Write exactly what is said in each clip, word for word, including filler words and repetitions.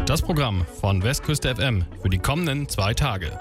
Das Programm von Westküste F M für die kommenden zwei Tage.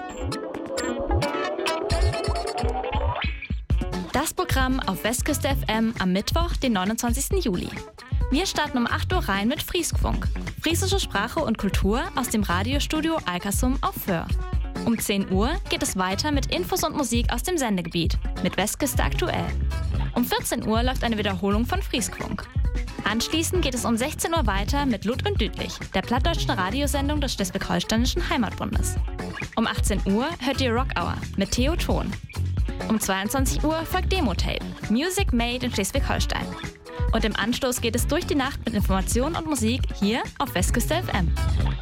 Das Programm auf Westküste F M am Mittwoch, den neunundzwanzigsten Juli. Wir starten um acht Uhr rein mit Frieskfunk, friesische Sprache und Kultur aus dem Radiostudio Alkersum auf Föhr. Um zehn Uhr geht es weiter mit Infos und Musik aus dem Sendegebiet mit Westküste aktuell. Um vierzehn Uhr läuft eine Wiederholung von Frieskfunk. Anschließend geht es um sechzehn Uhr weiter mit Lud und Düdlich, der plattdeutschen Radiosendung des Schleswig-Holsteinischen Heimatbundes. Um achtzehn Uhr hört ihr Rock Hour mit Theo Thon. Um zweiundzwanzig Uhr folgt Demo-Tape, Music Made in Schleswig-Holstein. Und im Anschluss geht es durch die Nacht mit Informationen und Musik hier auf Westküste F M.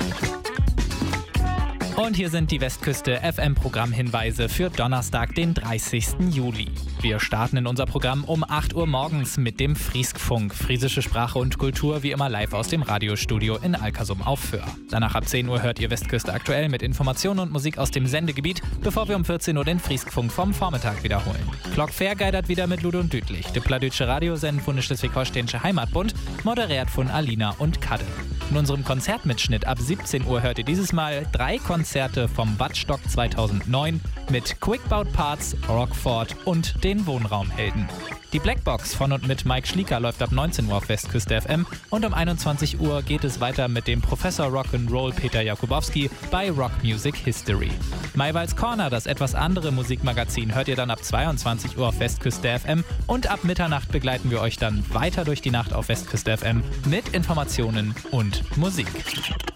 Und hier sind die Westküste F M-Programmhinweise für Donnerstag, den dreißigsten Juli. Wir starten in unser Programm um acht Uhr morgens mit dem Frieskfunk, friesische Sprache und Kultur, wie immer live aus dem Radiostudio in Alkersum auf Föhr. Danach ab zehn Uhr hört ihr Westküste aktuell mit Informationen und Musik aus dem Sendegebiet, bevor wir um vierzehn Uhr den Frieskfunk vom Vormittag wiederholen. Glock Fair geidert wieder mit Lud und Düdlich, der plattdeutsche Radiosendung von der Schleswig-Holsteinische Heimatbund, moderiert von Alina und Kadde. In unserem Konzertmitschnitt ab siebzehn Uhr hört ihr dieses Mal drei Konzerte vom Wattstock zweitausendneun mit Quickbout Parts, Rockford und den Wohnraumhelden. Die Blackbox von und mit Mike Schlieker läuft ab neunzehn Uhr auf Westküste F M und um einundzwanzig Uhr geht es weiter mit dem Professor Rock'n'Roll Peter Jakubowski bei Rock Music History. Maywalds Corner, das etwas andere Musikmagazin, hört ihr dann ab zweiundzwanzig Uhr auf Westküste F M und ab Mitternacht begleiten wir euch dann weiter durch die Nacht auf Westküste F M mit Informationen und Musik.